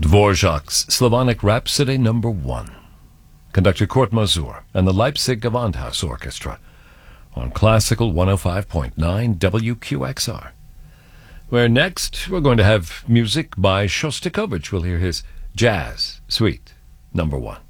Dvorak's Slavonic Rhapsody No. 1. Conductor Kurt Masur and the Leipzig Gewandhaus Orchestra on Classical 105.9 WQXR. Where next we're going to have music by Shostakovich. We'll hear his Jazz Suite No. 1.